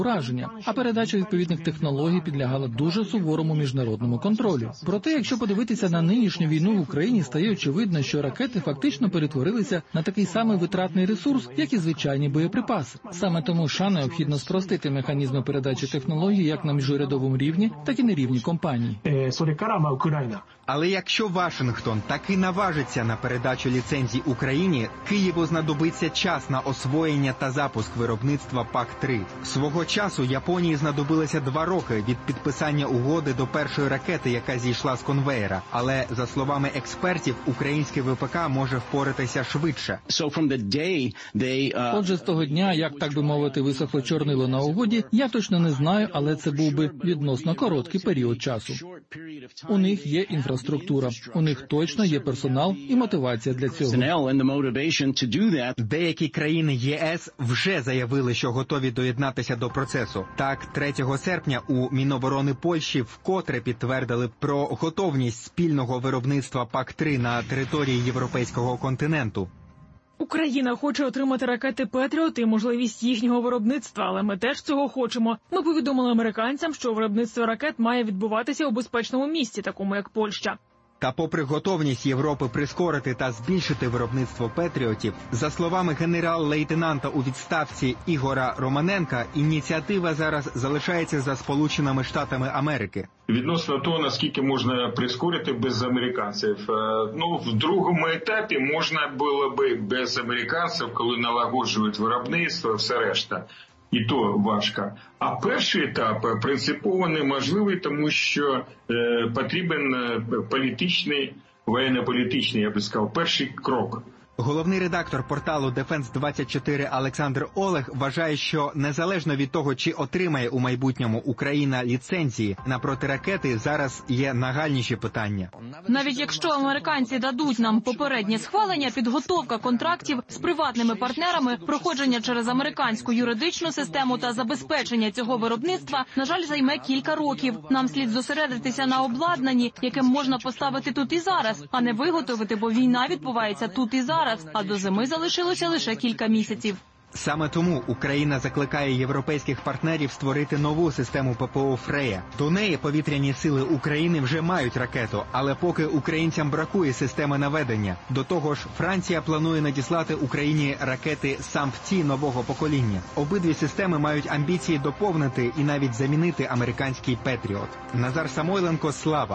ураження, а передача відповідних технологій підлягала дуже суворому міжнародному контролю. Проте, якщо подивитися на нинішню війну в Україні, стає очевидно, що ракети фактично перетворилися на такий самий витратний ресурс, як і звичайні боєприпаси. Саме тому США необхідно спростити механізми передачі технологій як на міжурядовому рівні, так і на рівні компаній. Але якщо Вашингтон таки наважиться на передачу ліцензій Україні, Києву знадобиться час на освоєння та запуск виробництва ПАК-3. Свого часу Японії знадобилося 2 роки від підписання угоди до першої ракети, яка зійшла з конвеєра. Але, за словами експертів, українське ВПК може впоратися швидше. Отже, з того дня, як, так би мовити, висохло чорнило на угоді, я точно не знаю, але це був би відносно короткий період часу. У них є інфраструктура, у них точно є персонал і мотивація для цього. Деякі країни ЄС вже заявили, що готові доєднатися до процесу. Так, 3 серпня у Міноборони Польщі вкотре підтвердили про готовність спільного виробництва ПАК-3 на території європейського континенту. Україна хоче отримати ракети «Петріот» і можливість їхнього виробництва, але ми теж цього хочемо. Ми повідомили американцям, що виробництво ракет має відбуватися у безпечному місці, такому як Польща. Та попри готовність Європи прискорити та збільшити виробництво «Петріотів», за словами генерал-лейтенанта у відставці Ігора Романенка, ініціатива зараз залишається за Сполученими Штатами Америки. Відносно того, наскільки можна прискорити без американців. В другому етапі можна було би без американців, коли налагоджують виробництво, все решта. І то важко. А перший етап принципово неможливий, тому що потрібен політичний, воєнно-політичний, я би сказав, перший крок. Головний редактор порталу Defense24 Олександр Олег вважає, що незалежно від того, чи отримає у майбутньому Україна ліцензії на протиракети, зараз є нагальніші питання. Навіть якщо американці дадуть нам попереднє схвалення, підготовка контрактів з приватними партнерами, проходження через американську юридичну систему та забезпечення цього виробництва, на жаль, займе кілька років. Нам слід зосередитися на обладнанні, яке можна поставити тут і зараз, а не виготовити, бо війна відбувається тут і зараз. А до зими залишилося лише кілька місяців. Саме тому Україна закликає європейських партнерів створити нову систему ППО «Фрея». До неї повітряні сили України вже мають ракету, але поки українцям бракує системи наведення. До того ж, Франція планує надіслати Україні ракети «Сампці» нового покоління. Обидві системи мають амбіції доповнити і навіть замінити американський «Петріот». Назар Самойленко, Слава.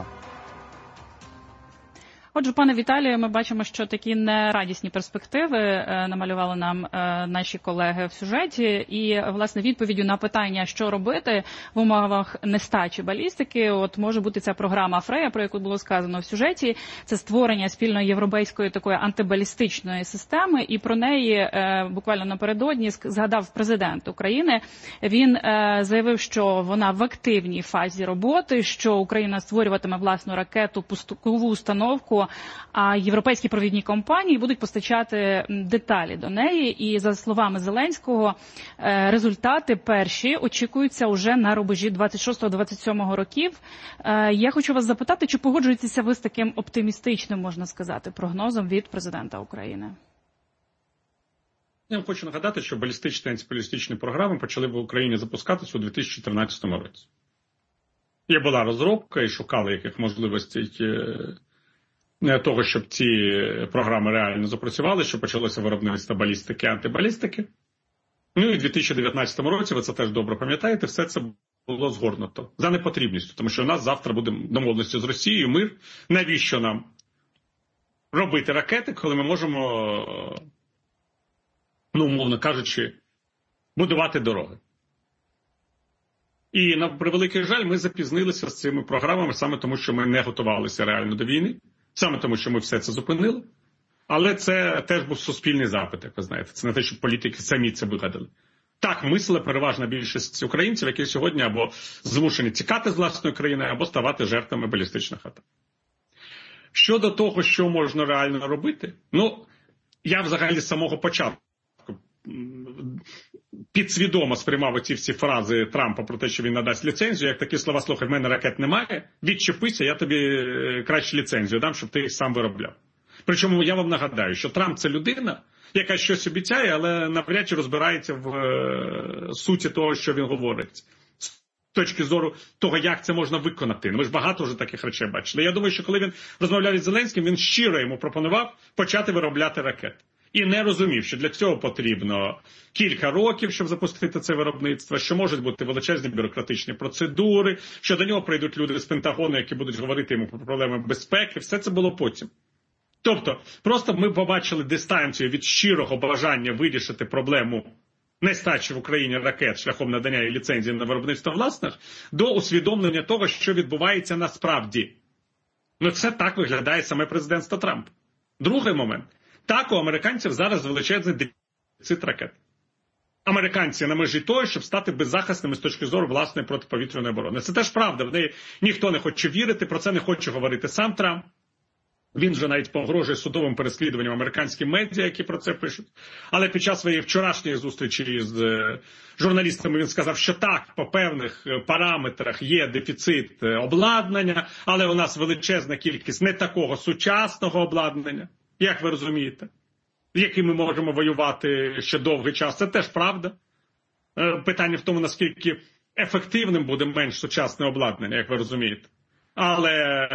Отже, пане Віталію, ми бачимо, що такі нерадісні перспективи намалювали нам наші колеги в сюжеті. І, власне, відповіддю на питання, що робити в умовах нестачі балістики, от може бути ця програма «Фрея», про яку було сказано в сюжеті. Це створення спільної європейської такої антибалістичної системи. І про неї буквально напередодні згадав президент України. Він заявив, що вона в активній фазі роботи, що Україна створюватиме власну ракету, пускову установку, а європейські провідні компанії будуть постачати деталі до неї. І, за словами Зеленського, результати перші очікуються уже на рубежі 26-27 років. Я хочу вас запитати, чи погоджуєтеся ви з таким оптимістичним, можна сказати, прогнозом від президента України? Я хочу нагадати, що балістичні та антибалістичні програми почали в Україні запускатися у 2014 році. Є була розробка і шукали яких можливостей того, щоб ці програми реально запрацювали, що почалося виробництво балістики і антибалістики. Ну і в 2019 році, ви це теж добре пам'ятаєте, все це було згорнуто за непотрібністю, тому що у нас завтра буде домовленості з Росією, мир. Навіщо нам робити ракети, коли ми можемо, умовно кажучи, будувати дороги? І, на превеликий жаль, ми запізнилися з цими програмами саме тому, що ми не готувалися реально до війни. Саме тому, що ми все це зупинили. Але це теж був суспільний запит, як ви знаєте. Це не те, що політики самі це вигадали. Так мислила переважна більшість українців, які сьогодні або змушені тікати з власної країни, або ставати жертвами балістичних атак. Щодо того, що можна реально робити, я взагалі з самого початку підсвідомо сприймав оці всі фрази Трампа про те, що він надасть ліцензію, як такі слова: слухай, в мене ракет немає, відчепися, я тобі краще ліцензію дам, щоб ти їх сам виробляв. Причому я вам нагадаю, що Трамп – це людина, яка щось обіцяє, але навряд чи розбирається в суті того, що він говорить. З точки зору того, як це можна виконати. Ми ж багато вже таких речей бачили. Я думаю, що коли він розмовляв із Зеленським, він щиро йому пропонував почати виробляти ракети. І не розумів, що для цього потрібно кілька років, щоб запустити це виробництво, що можуть бути величезні бюрократичні процедури, що до нього прийдуть люди з Пентагону, які будуть говорити йому про проблеми безпеки. Все це було потім. Тобто, просто ми побачили дистанцію від щирого бажання вирішити проблему нестачі в Україні ракет шляхом надання і ліцензії на виробництво власних, до усвідомлення того, що відбувається насправді. Ну це так виглядає саме президентство Трампа. Другий момент. Так, у американців зараз величезний дефіцит ракет. Американці на межі того, щоб стати беззахисними з точки зору власної протиповітряної оборони. Це теж правда, в неї ніхто не хоче вірити, про це не хоче говорити сам Трамп. Він вже навіть погрожує судовим переслідуванням американським медіа, які про це пишуть. Але під час своєї вчорашньої зустрічі з журналістами він сказав, що так, по певних параметрах є дефіцит обладнання, але у нас величезна кількість не такого сучасного обладнання, як ви розумієте, яким ми можемо воювати ще довгий час. Це теж правда. Питання в тому, наскільки ефективним буде менш сучасне обладнання, як ви розумієте. Але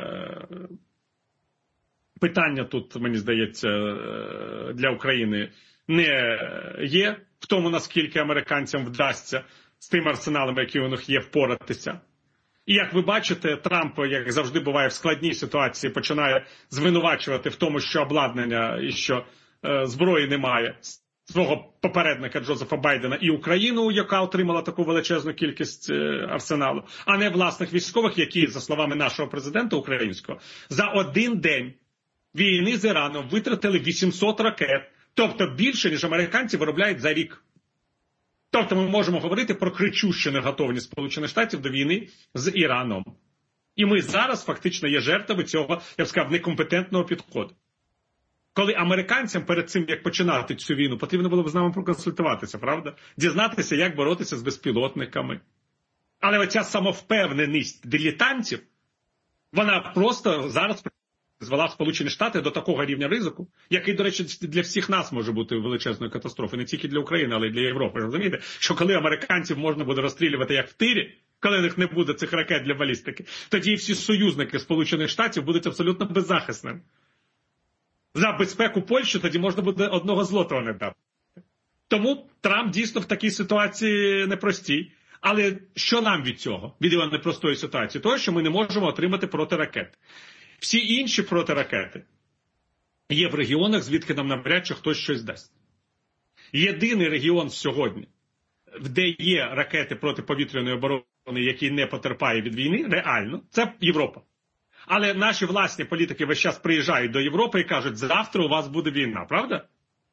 питання тут, мені здається, для України не є в тому, наскільки американцям вдасться з тим арсеналом, який у них є, впоратися. І як ви бачите, Трамп, як завжди буває в складній ситуації, починає звинувачувати в тому, що обладнання і що зброї немає, свого попередника Джозефа Байдена і Україну, яка отримала таку величезну кількість арсеналу, а не власних військових, які, за словами нашого президента українського, за один день війни з Іраном витратили 800 ракет, тобто більше, ніж американці виробляють за рік. Тобто ми можемо говорити про кричущу неготовність Сполучених Штатів до війни з Іраном. І ми зараз фактично є жертвами цього, я б сказав, некомпетентного підходу. Коли американцям перед цим, як починати цю війну, потрібно було б з нами проконсультуватися, правда? Дізнатися, як боротися з безпілотниками. Але оця самовпевненість дилетантів, вона просто зараз звела Сполучені Штати до такого рівня ризику, який, до речі, для всіх нас може бути величезною катастрофою, не тільки для України, але й для Європи. Розумієте, що коли американців можна буде розстрілювати як в тирі, коли у них не буде цих ракет для балістики, тоді і всі союзники Сполучених Штатів будуть абсолютно беззахисними. За безпеку Польщі тоді можна буде одного злотого не дати. Тому Трамп дійсно в такій ситуації непростій. Але що нам від цього, від його непростої ситуації? Того, що ми не можемо отримати протиракет. Всі інші протиракети є в регіонах, звідки нам навряд чи хтось щось дасть. Єдиний регіон сьогодні, де є ракети протиповітряної оборони, які не потерпає від війни, реально, це Європа. Але наші власні політики весь час приїжджають до Європи і кажуть, завтра у вас буде війна, правда?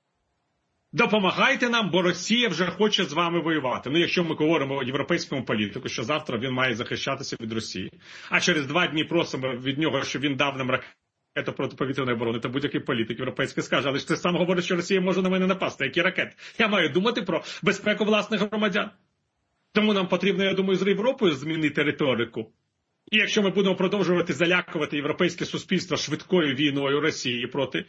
Допомагайте нам, бо Росія вже хоче з вами воювати. Ну, якщо ми говоримо європейському політику, що завтра він має захищатися від Росії, а через 2 дні просимо від нього, щоб він дав нам ракету протиповітряної оборони, то будь-який політик європейський скаже, але ж ти сам говориш, що Росія може на мене напасти. Які ракети? Я маю думати про безпеку власних громадян. Тому нам потрібно, я думаю, з Європою змінити риторику. І якщо ми будемо продовжувати залякувати європейське суспільство швидкою війною Росії проти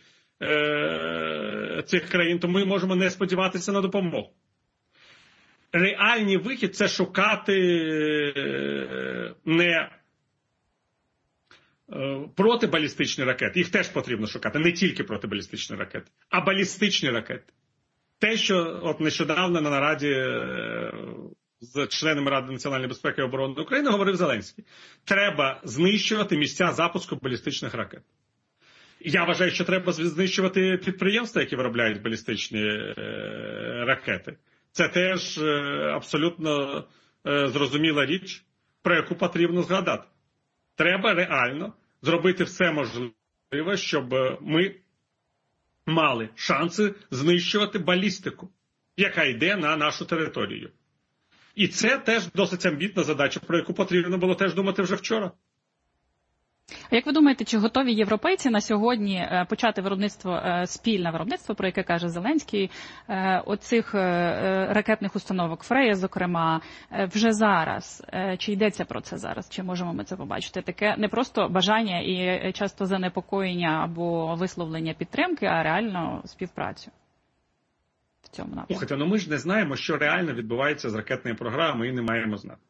цих країн, то ми можемо не сподіватися на допомогу. Реальний вихід – це шукати не протибалістичні ракети, їх теж потрібно шукати, не тільки протибалістичні ракети, а балістичні ракети. Те, що от нещодавно на нараді з членами Ради національної безпеки і оборони України говорив Зеленський. Треба знищувати місця запуску балістичних ракет. Я вважаю, що треба знищувати підприємства, які виробляють балістичні ракети. Це теж абсолютно зрозуміла річ, про яку потрібно згадати. Треба реально зробити все можливе, щоб ми мали шанси знищувати балістику, яка йде на нашу територію. І це теж досить амбітна задача, про яку потрібно було теж думати вже вчора. А як ви думаєте, чи готові європейці на сьогодні почати виробництво, спільне виробництво, про яке каже Зеленський, оцих ракетних установок Фрея, зокрема, вже зараз? Чи йдеться про це зараз? Чи можемо ми це побачити? Таке не просто бажання і часто занепокоєння або висловлення підтримки, а реально співпрацю. цьому напрямку? Слухайте, ми ж не знаємо, що реально відбувається з ракетною програмою, і не маємо знати.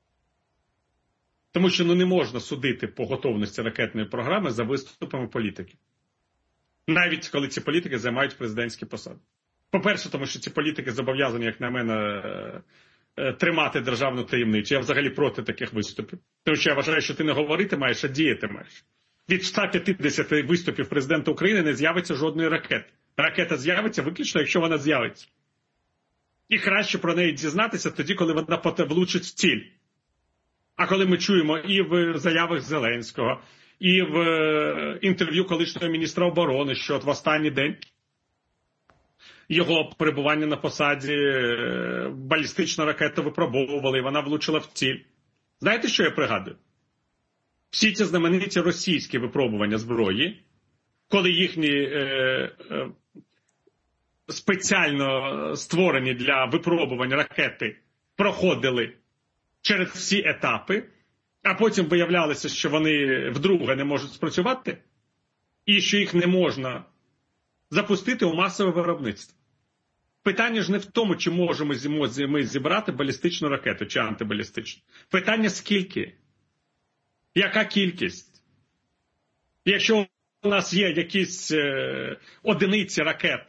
Тому що не можна судити по готовності ракетної програми за виступами політиків. Навіть коли ці політики займають президентські посади. По-перше, тому що ці політики зобов'язані, як на мене, тримати державну таємницю. Я взагалі проти таких виступів. Тому що я вважаю, що ти не говорити маєш, а діяти маєш. Від 150 виступів президента України не з'явиться жодної ракети. Ракета з'явиться виключно, якщо вона з'явиться. І краще про неї дізнатися тоді, коли вона влучить в ціль. А коли ми чуємо і в заявах Зеленського, і в інтерв'ю колишнього міністра оборони, що от в останній день його перебування на посаді балістичну ракету випробовували, і вона влучила в ціль. Знаєте, що я пригадую? Всі ці знамениті російські випробування зброї, коли їхні спеціально створені для випробування ракети проходили через всі етапи, а потім виявлялося, що вони вдруге не можуть спрацювати, і що їх не можна запустити у масове виробництво. Питання ж не в тому, чи можемо ми зібрати балістичну ракету чи антибалістичну. Питання скільки? Яка кількість? Якщо у нас є якісь одиниці ракет,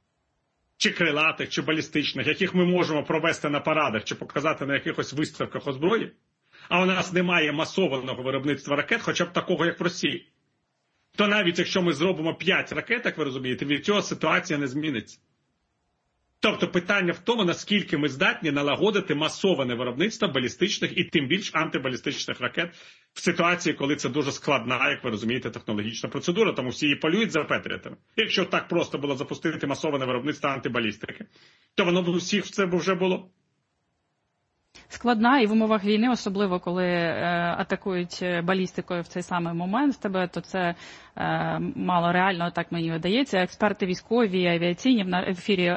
чи крилатих, чи балістичних, яких ми можемо провести на парадах, чи показати на якихось виставках озброї, а у нас немає масованого виробництва ракет, хоча б такого, як в Росії, то навіть якщо ми зробимо 5 ракет, як ви розумієте, від цього ситуація не зміниться. Тобто питання в тому, наскільки ми здатні налагодити масоване виробництво балістичних і тим більш антибалістичних ракет в ситуації, коли це дуже складна, як ви розумієте, технологічна процедура, тому всі її полюють за Петріотами. Якщо так просто було запустити масоване виробництво антибалістики, то воно б у всіх це б вже було. Складна і в умовах війни, особливо коли атакують балістикою в цей самий момент в тебе, то це мало реально, так мені видається. Експерти військові, авіаційні в ефірі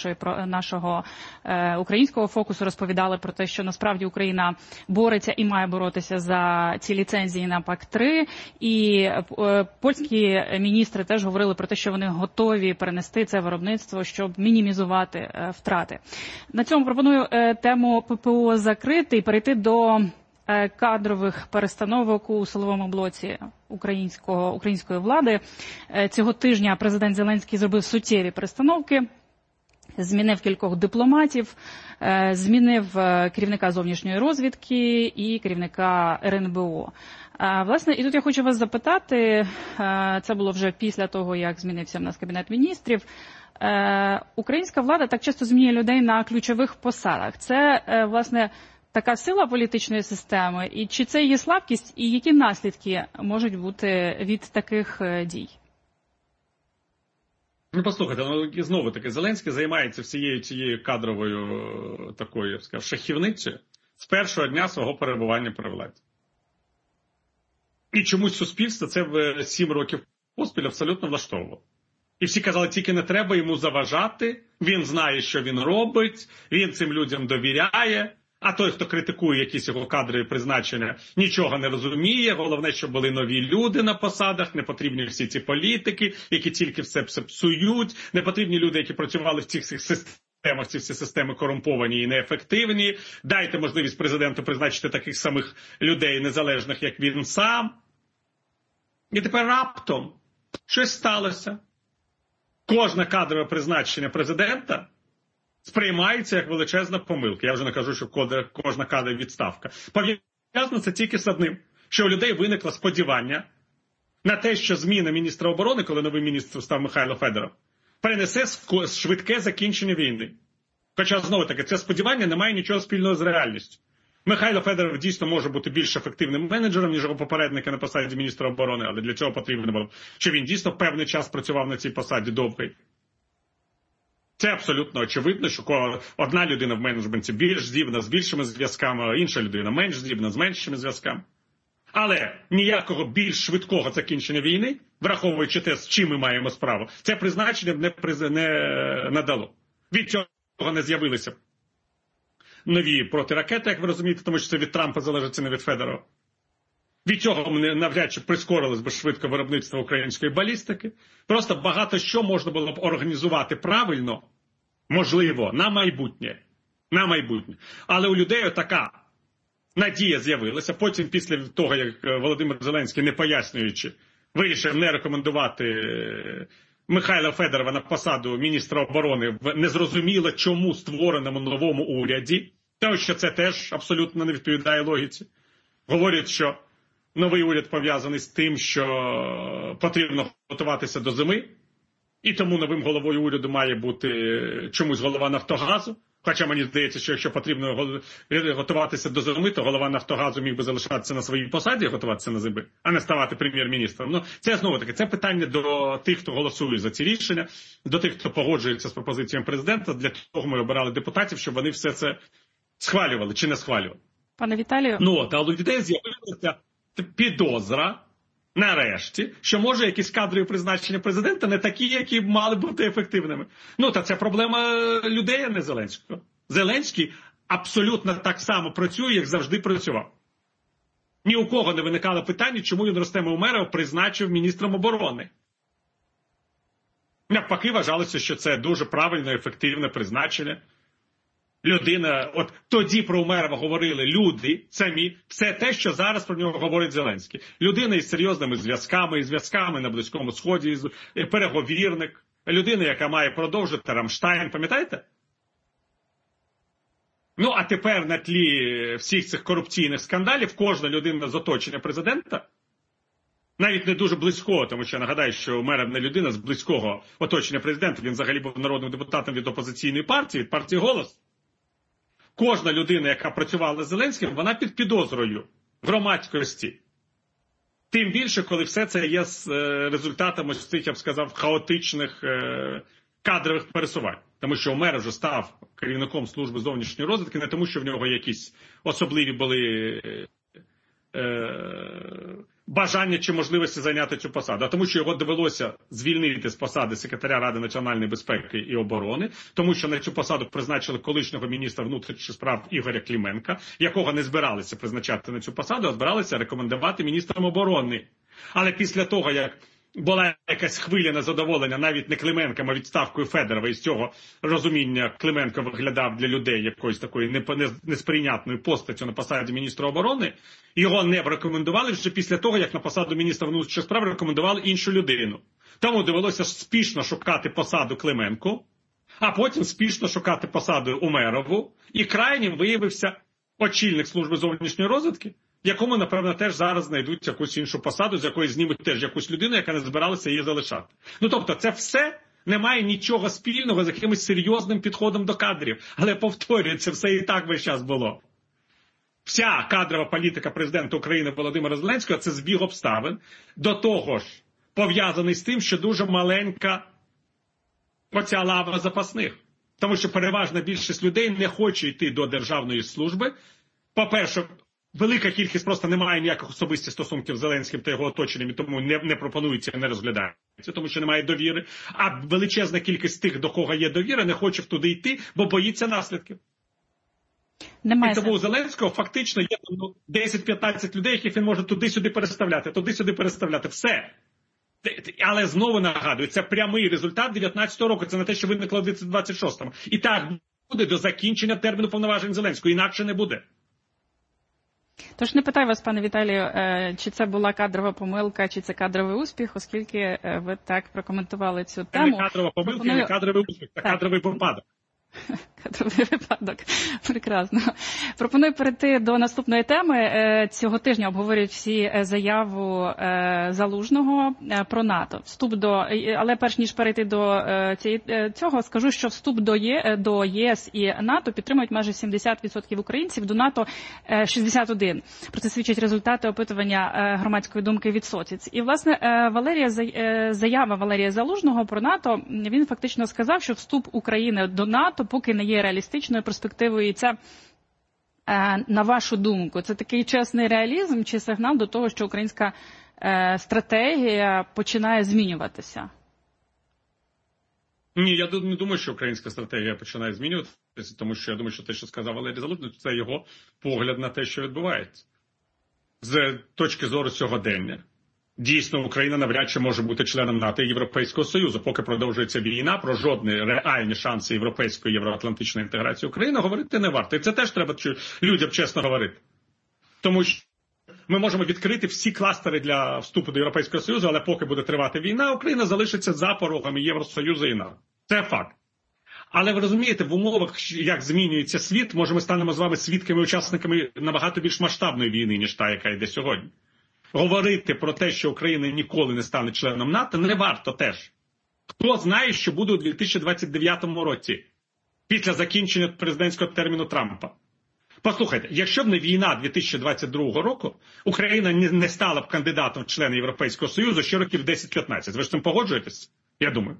нашого українського фокусу розповідали про те, що насправді Україна бореться і має боротися за ці ліцензії на ПАК-3. І польські міністри теж говорили про те, що вони готові перенести це виробництво, щоб мінімізувати втрати. На цьому пропоную тему ППО закрити і перейти до кадрових перестановок у силовому блоці української влади. Цього тижня президент Зеленський зробив суттєві перестановки, змінив кількох дипломатів, змінив керівника зовнішньої розвідки і керівника РНБО. Власне, і тут я хочу вас запитати, це було вже після того, як змінився в нас Кабінет міністрів, українська влада так часто змінює людей на ключових посадах. Це, власне, така сила політичної системи, і чи це її слабкість, і які наслідки можуть бути від таких дій? Ну, послухайте, знову-таки, Зеленський займається всією цією кадровою такою, я б сказав, шахівницею з першого дня свого перебування при владі. І чомусь суспільство це в 7 років поспіль абсолютно влаштовувало. І всі казали, тільки не треба йому заважати, він знає, що він робить, він цим людям довіряє, а той, хто критикує якісь його кадрові призначення, нічого не розуміє, головне, щоб були нові люди на посадах, не потрібні всі ці політики, які тільки все псують, не потрібні люди, які працювали в цих системах, ці всі системи корумповані і неефективні, дайте можливість президенту призначити таких самих людей, незалежних, як він сам. І тепер раптом щось сталося. Кожне кадрове призначення президента сприймається як величезна помилка. Я вже не кажу, що кожна кадрова відставка. Пов'язано це тільки з одним, що у людей виникло сподівання на те, що зміна міністра оборони, коли новий міністр став Михайло Федоров, принесе швидке закінчення війни. Хоча, знову-таки, це сподівання не має нічого спільного з реальністю. Михайло Федоров дійсно може бути більш ефективним менеджером, ніж його попередника на посаді міністра оборони, але для цього потрібно було, щоб він дійсно певний час працював на цій посаді довгий. Це абсолютно очевидно, що одна людина в менеджменті більш здібна з більшими зв'язками, а інша людина менш здібна з меншими зв'язками. Але ніякого більш швидкого закінчення війни, враховуючи те, з чим ми маємо справу, це призначення не надало. Від цього не з'явилися нові протиракети, як ви розумієте, тому що це від Трампа залежить, це не від Федорова. Від цього навряд чи прискорилось би швидко виробництво української балістики. Просто багато що можна було б організувати правильно Можливо, на майбутнє. На майбутнє. Але у людей така надія з'явилася. Потім, після того, як Володимир Зеленський, не пояснюючи, вирішив не рекомендувати Михайла Федорова на посаду міністра оборони в незрозуміло чому створеному новому уряді, тому що це теж абсолютно не відповідає логіці. Говорять, що новий уряд пов'язаний з тим, що потрібно готуватися до зими, і тому новим головою уряду має бути чомусь голова Нафтогазу. Хоча мені здається, що якщо потрібно готуватися до зими, то голова Нафтогазу міг би залишатися на своїй посаді, готуватися на зими, а не ставати прем'єр-міністром. Ну, це знову-таки, це питання до тих, хто голосує за ці рішення, до тих, хто погоджується з пропозиціями президента. Для того ми обирали депутатів, щоб вони все це схвалювали чи не схвалювали. Пане Віталію. Ну, та у людей з'явилася підозра, нарешті, що може якісь кадрові призначення президента не такі, які б мали бути ефективними. Ну, та це проблема людей, а не Зеленського. Зеленський абсолютно так само працює, як завжди працював. Ні у кого не виникало питання, чому він Рустема Умерова призначив міністром оборони. Навпаки, вважалося, що це дуже правильне, ефективне призначення. Людина, от тоді про Умерова говорили люди самі, все те, що зараз про нього говорить Зеленський. Людина із серйозними зв'язками на Близькому Сході, переговірник, людина, яка має продовжити Рамштайн, пам'ятаєте? Ну, а тепер на тлі всіх цих корупційних скандалів кожна людина з оточення президента, навіть не дуже близького, тому що я нагадаю, що Умеров не людина з близького оточення президента, він взагалі був народним депутатом від опозиційної партії, від партії «Голос». Кожна людина, яка працювала з Зеленським, вона під підозрою громадськості. Тим більше, коли все це є з результатами цих, я б сказав, хаотичних кадрових пересувань. Тому що Умеров вже став керівником служби зовнішньої розвідки не тому, що в нього якісь особливі були бажання чи можливості зайняти цю посаду, а тому, що його довелося звільнити з посади секретаря Ради національної безпеки і оборони, тому що на цю посаду призначили колишнього міністра внутрішніх справ Ігоря Клименка, якого не збиралися призначати на цю посаду, а збиралися рекомендувати міністром оборони. Але після того, як була якась хвиля незадоволення навіть не Клименком, а відставкою Федорова, і з цього розуміння Клименко виглядав для людей якоюсь такою несприйнятною постаттю на посаді міністра оборони, його не рекомендували вже після того, як на посаду міністра внутрішніх справ рекомендували іншу людину. Тому довелося спішно шукати посаду Клименку, а потім спішно шукати посаду Умерову, і крайнім виявився очільник служби зовнішньої розвідки, якому, напевно, теж зараз знайдуть якусь іншу посаду, з якої знімуть теж якусь людину, яка не збиралася її залишати. Ну, тобто, це все не має нічого спільного з якимось серйозним підходом до кадрів. Але, повторюю, це все і так весь час було. Вся кадрова політика президента України Володимира Зеленського – це збіг обставин. До того ж, пов'язаний з тим, що дуже маленька оця лава запасних. Тому що переважна більшість людей не хоче йти до державної служби. По-перше, велика кількість просто не має ніяких особистих стосунків з Зеленським та його оточенням, і тому не пропонується, не розглядається, тому що немає довіри. А величезна кількість тих, до кого є довіра, не хоче туди йти, бо боїться наслідків. І тому у Зеленського фактично є 10-15 людей, яких він може туди-сюди переставляти. Все. Але знову нагадую, це прямий результат 19-го року, це не те, що виникло в 26-му. І так буде до закінчення терміну повноважень Зеленського, інакше не буде. Тож не питаю вас, пане Віталію, чи це була кадрова помилка, чи це кадровий успіх, оскільки ви так прокоментували цю тему. Це не кадрова помилка, не кадровий успіх, це кадровий випадок. Кадровий випадок. Прекрасно. Пропоную перейти до наступної теми. Цього тижня обговорюють всі заяву Залужного про НАТО. Але перш ніж перейти до цього, скажу, що вступ до єС і НАТО підтримують майже 70% українців, до НАТО 61%. Про це свідчать результати опитування громадської думки від Соціц. І, власне, заява Валерія Залужного про НАТО, він фактично сказав, що вступ України до НАТО поки не є реалістичною перспективою. І це, на вашу думку, це такий чесний реалізм чи сигнал до того, що українська стратегія починає змінюватися? Ні, я не думаю, що українська стратегія починає змінюватися, тому що я думаю, що те, що сказав Валерій Залужний, це його погляд на те, що відбувається. З точки зору сьогодення. Дійсно, Україна навряд чи може бути членом НАТО і Європейського Союзу. Поки продовжується війна, про жодні реальні шанси європейської євроатлантичної інтеграції України говорити не варто. І це теж треба людям чесно говорити. Тому що ми можемо відкрити всі кластери для вступу до Європейського Союзу, але поки буде тривати війна, Україна залишиться за порогами Євросоюзу і НАТО. Це факт. Але ви розумієте, в умовах, як змінюється світ, може ми станемо з вами свідками, учасниками набагато більш масштабної війни, ніж та, яка йде сьогодні. Говорити про те, що Україна ніколи не стане членом НАТО, не варто теж. Хто знає, що буде у 2029 році, після закінчення президентського терміну Трампа. Послухайте, якщо б не війна 2022 року, Україна не стала б кандидатом в члени Європейського Союзу ще років 10-15. Ви ж з цим погоджуєтесь? Я думаю.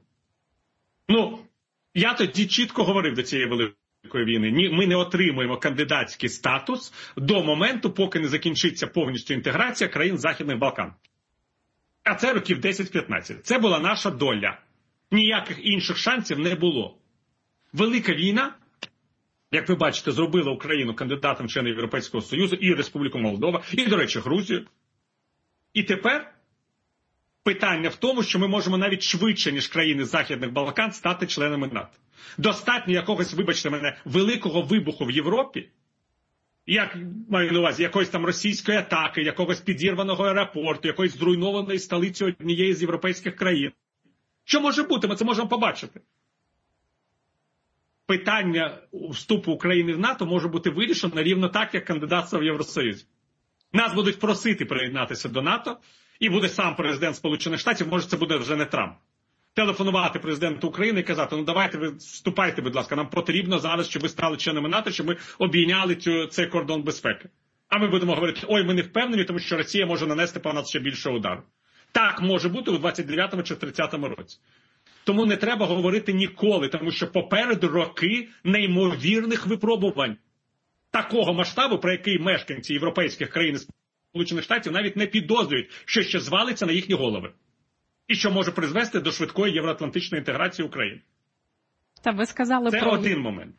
Я тоді чітко говорив до цієї великої війни. Ми не отримуємо кандидатський статус до моменту, поки не закінчиться повністю інтеграція країн Західних Балкан. А це років 10-15. Це була наша доля. Ніяких інших шансів не було. Велика війна, як ви бачите, зробила Україну кандидатом в члени Європейського Союзу і Республіку Молдова, і, до речі, Грузію. І тепер питання в тому, що ми можемо навіть швидше, ніж країни Західних Балкан, стати членами НАТО. Достатньо якогось, вибачте мене, великого вибуху в Європі, як маю на увазі, якоїсь там російської атаки, якогось підірваного аеропорту, якоїсь зруйнованої столиці однієї з європейських країн. Що може бути? Ми це можемо побачити. Питання вступу України в НАТО може бути вирішено рівно так, як кандидатство в Євросоюз. Нас будуть просити приєднатися до НАТО, і буде сам президент Сполучених Штатів, може це буде вже не Трамп, телефонувати президенту України і казати, давайте ви вступайте, будь ласка, нам потрібно зараз, щоб ви стали членами НАТО, щоб ми обійняли цей кордон безпеки. А ми будемо говорити, ми не впевнені, тому що Росія може нанести по нас ще більше удару. Так може бути у 29-му чи 30-му році. Тому не треба говорити ніколи, тому що попереду роки неймовірних випробувань. Такого масштабу, про який мешканці європейських країн Сполучених Штатів навіть не підозрюють, що ще звалиться на їхні голови. І що може призвести до швидкої євроатлантичної інтеграції України. Ви сказали це один момент.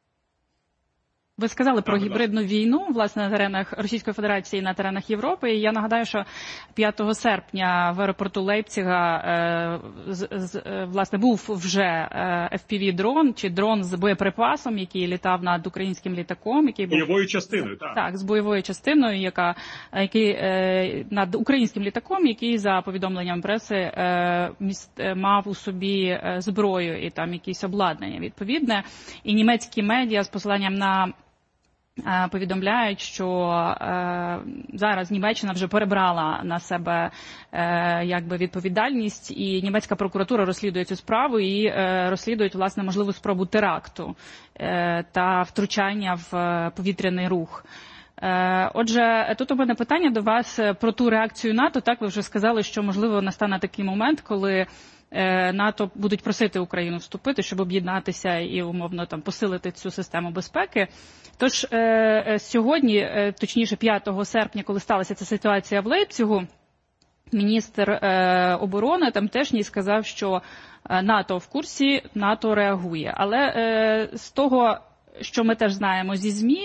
Ви сказали про гібридну війну, власне, на теренах Російської Федерації, на теренах Європи. І я нагадаю, що 5 серпня в аеропорту Лейпцига, власне, був вже FPV-дрон, чи дрон з боєприпасом, який літав над українським літаком. Який був... бойовою частиною, так. Так, з бойовою частиною, який над українським літаком, який, за повідомленням преси, мав у собі зброю і там якісь обладнання відповідне. І німецькі медіа з посиланням на повідомляють, що зараз Німеччина вже перебрала на себе відповідальність, і німецька прокуратура розслідує цю справу і розслідують, власне, можливу спробу теракту та втручання в повітряний рух. Отже, тут у мене питання до вас про ту реакцію НАТО. Так, ви вже сказали, що, можливо, настане такий момент, коли НАТО будуть просити Україну вступити, щоб об'єднатися і, умовно, там посилити цю систему безпеки. Тож сьогодні, точніше 5 серпня, коли сталася ця ситуація в Лейпцигу, міністр оборони тамтешній сказав, що НАТО в курсі, НАТО реагує. Але з того, що ми теж знаємо зі ЗМІ,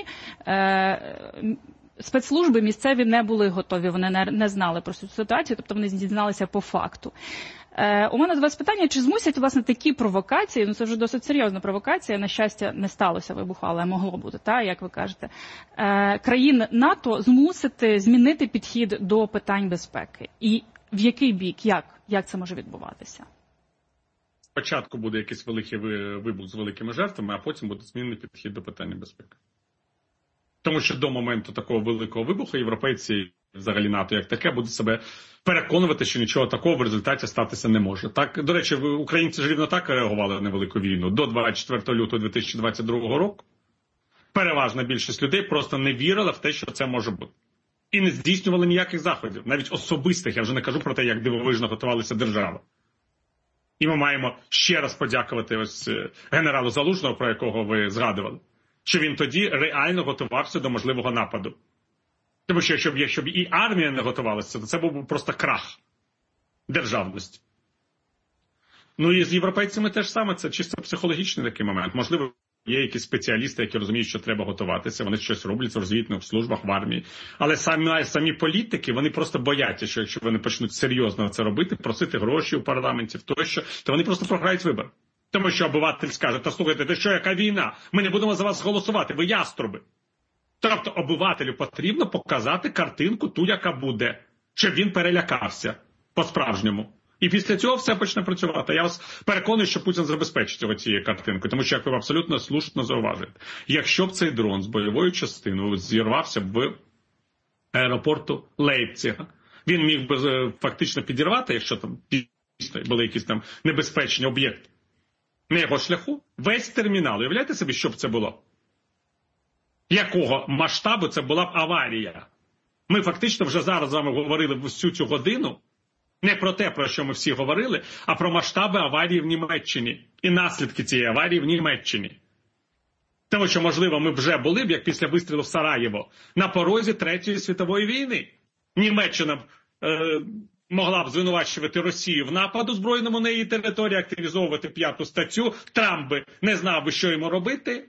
спецслужби місцеві не були готові, вони не знали про цю ситуацію, тобто вони дізналися по факту. У мене до вас питання, чи змусять, власне, такі провокації, це вже досить серйозна провокація, на щастя, не сталося вибуху, але могло бути, як ви кажете, країн НАТО змусити змінити підхід до питань безпеки? І в який бік, як це може відбуватися? Спочатку буде якийсь великий вибух з великими жертвами, а потім буде змінений підхід до питання безпеки. Тому що до моменту такого великого вибуху європейці, взагалі НАТО як таке, будуть себе переконувати, що нічого такого в результаті статися не може. Так, до речі, українці ж рівно так реагували на велику війну. До 24 лютого 2022 року переважна більшість людей просто не вірила в те, що це може бути. І не здійснювали ніяких заходів, навіть особистих, я вже не кажу про те, як дивовижно готувалася держава. І ми маємо ще раз подякувати генералу Залужного, про якого ви згадували, що він тоді реально готувався до можливого нападу. Тому що якщо б і армія не готувалася, то це був би просто крах державності. І з європейцями теж саме, це чисто психологічний такий момент. Можливо, є якісь спеціалісти, які розуміють, що треба готуватися, вони щось роблять в розвідних службах, в армії. Але самі політики, вони просто бояться, що якщо вони почнуть серйозно це робити, просити гроші у парламентів, тощо, то вони просто програють вибори. Тому що обиватель скаже, та слухайте, ти що, яка війна? Ми не будемо за вас голосувати, ви яструби. Тобто обивателю потрібно показати картинку ту, яка буде, щоб він перелякався по-справжньому. І після цього все почне працювати. Я вас переконую, що Путін забезпечить цією картинкою, тому що, як ви абсолютно слушно зауважуєте, якщо б цей дрон з бойовою частиною зірвався в аеропорту Лейпцига, він міг би фактично підірвати, якщо там були якісь там небезпечні об'єкти, на його шляху, весь термінал. Уявляєте собі, що б це було? Якого масштабу це була б аварія? Ми фактично вже зараз з вами говорили всю цю годину не про те, про що ми всі говорили, а про масштаби аварії в Німеччині і наслідки цієї аварії в Німеччині. Тому що, можливо, ми вже були б, як після вистрілу в Сараєво, на порозі Третьої світової війни. Німеччина могла б звинувачувати Росію в нападу збройному на її території, активізовувати 5-ту статтю, Трамп би не знав би, що йому робити.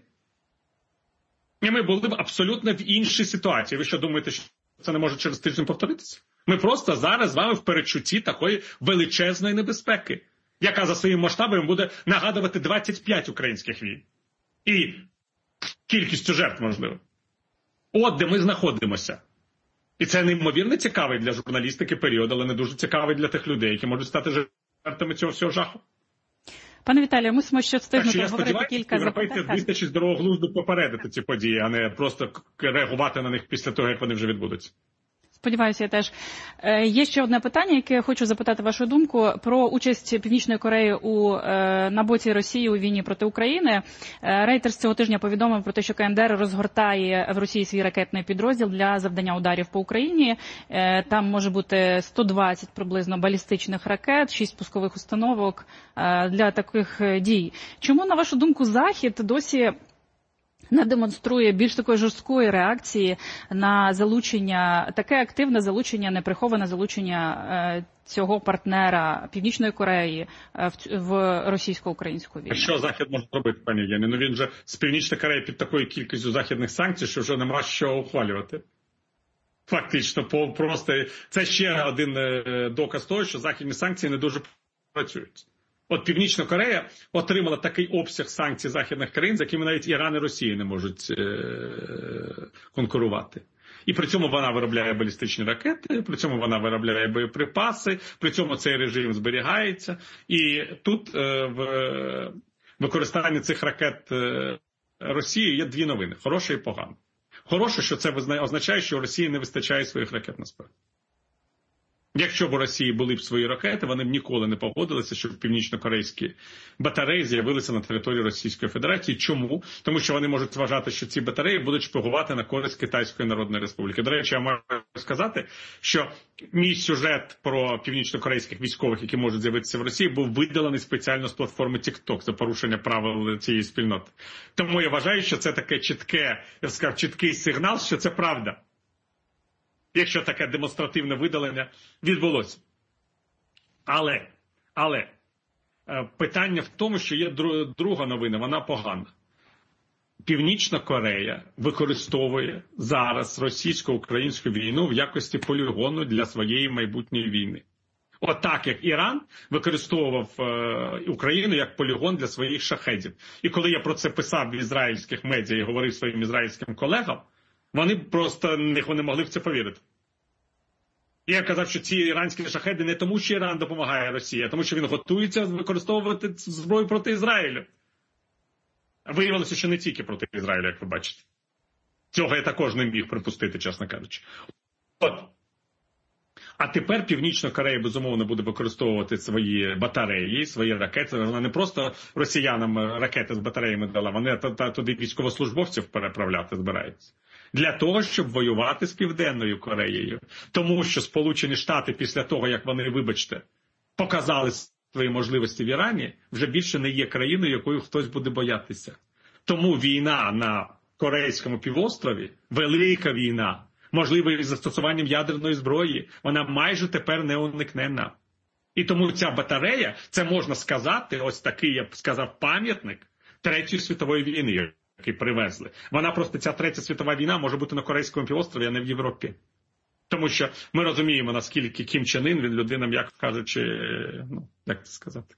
І ми були б абсолютно в іншій ситуації. Ви що думаєте, що це не може через тиждень повторитися? Ми просто зараз з вами в передчутті такої величезної небезпеки, яка за своїм масштабом буде нагадувати 25 українських війн. І кількістю жертв, можливо. От де ми знаходимося. І це неймовірно цікавий для журналістики період, але не дуже цікавий для тих людей, які можуть стати жертвами цього всього жаху. Пане Віталію, мусимо ще встигнути говорити кілька запитань. Європейці вистачить здорового глузду попередити ці події, а не просто реагувати на них після того, як вони вже відбудуться. Сподіваюся, я теж. Є ще одне питання, яке я хочу запитати вашу думку про участь Північної Кореї на боці Росії у війні проти України. Reuters цього тижня повідомив про те, що КНДР розгортає в Росії свій ракетний підрозділ для завдання ударів по Україні. Там може бути 120 приблизно балістичних ракет, 6 пускових установок для таких дій. Чому, на вашу думку, Захід досі не демонструє більш такої жорсткої реакції на залучення, таке активне залучення, неприховане залучення цього партнера Північної Кореї в російсько-українську війну? Що Захід може робити, пані Євгені? Ну він же з Північної Кореї під такою кількістю західних санкцій, що вже нема що ухвалювати. Фактично, просто це ще один доказ того, що західні санкції не дуже працюють. От Північна Корея отримала такий обсяг санкцій західних країн, з якими навіть Іран і Росія не можуть конкурувати. І при цьому вона виробляє балістичні ракети, при цьому вона виробляє боєприпаси, при цьому цей режим зберігається. І тут в використанні цих ракет Росії є дві новини – хороша і погана. Хороше, що це означає, що у Росії не вистачає своїх ракет насправді. Якщо б у Росії були б свої ракети, вони б ніколи не погодилися, щоб північно-корейські батареї з'явилися на території Російської Федерації. Чому? Тому що вони можуть вважати, що ці батареї будуть шпигувати на користь Китайської Народної Республіки. До речі, я маю сказати, що мій сюжет про північно-корейських військових, які можуть з'явитися в Росії, був видалений спеціально з платформи TikTok за порушення правил цієї спільноти. Тому я вважаю, що це таке чіткий сигнал, що це правда. Якщо таке демонстративне видалення відбулося. Але питання в тому, що є друга новина, вона погана. Північна Корея використовує зараз російсько-українську війну в якості полігону для своєї майбутньої війни. Отак, як Іран використовував Україну як полігон для своїх шахедів. І коли я про це писав в ізраїльських медіа і говорив своїм ізраїльським колегам, вони просто не могли в це повірити. Я казав, що ці іранські шахеди не тому, що Іран допомагає Росії, а тому, що він готується використовувати зброю проти Ізраїлю. Виявилося, що не тільки проти Ізраїлю, як ви бачите. Цього я також не міг припустити, чесно кажучи. А тепер Північна Корея, безумовно, буде використовувати свої батареї, свої ракети. Вона не просто росіянам ракети з батареями дала, вони туди військовослужбовців переправляти збираються. Для того, щоб воювати з Південною Кореєю. Тому що Сполучені Штати після того, як вони, вибачте, показали свої можливості в Ірані, вже більше не є країною, якою хтось буде боятися. Тому війна на Корейському півострові, велика війна, можливо, із застосуванням ядерної зброї, вона майже тепер неуникненна. І тому ця батарея, це можна сказати, ось такий, я б сказав, пам'ятник Третьої світової війни, який привезли. Вона просто, ця Третя світова війна може бути на Корейському півострові, а не в Європі. Тому що ми розуміємо, наскільки Кім Чен Ін, він людина, м'яко кажучи, як це сказати,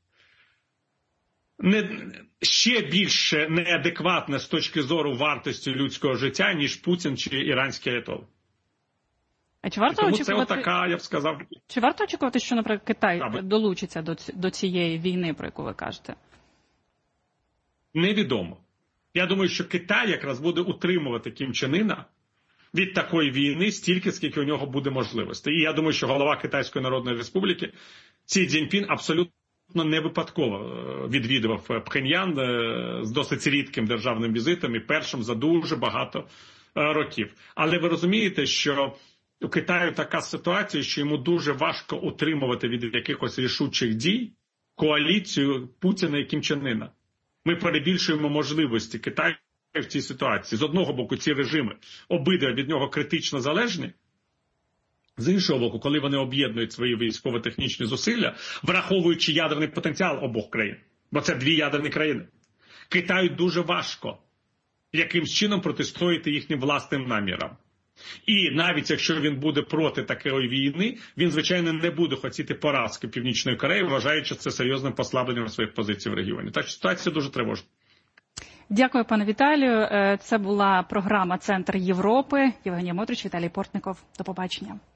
ще більше неадекватна з точки зору вартості людського життя, ніж Путін чи іранський аятол. А чи варто тому очікувати, це отака, я б сказав... Чи варто очікувати, що, наприклад, Китай долучиться до цієї війни, про яку ви кажете? Невідомо. Я думаю, що Китай якраз буде утримувати Кім Чен Іна від такої війни стільки, скільки у нього буде можливостей. І я думаю, що голова Китайської Народної Республіки Сі Цзіньпін абсолютно не випадково відвідував Пхеньян з досить рідким державним візитом і першим за дуже багато років. Але ви розумієте, що у Китаю така ситуація, що йому дуже важко утримувати від якихось рішучих дій коаліцію Путіна і Кім Чен Іна. Ми перебільшуємо можливості Китаю в цій ситуації. З одного боку, ці режими обидва від нього критично залежні. З іншого боку, коли вони об'єднують свої військово-технічні зусилля, враховуючи ядерний потенціал обох країн, бо це дві ядерні країни, Китаю дуже важко якимсь чином протистояти їхнім власним намірам. І навіть якщо він буде проти такої війни, він, звичайно, не буде хотіти поразки Північної Кореї, вважаючи це серйозним послабленням своїх позицій в регіоні. Так що ситуація дуже тривожна. Дякую, пане Віталію. Це була програма «Центр Європи». Євгенія Мотрич, Віталій Портников. До побачення.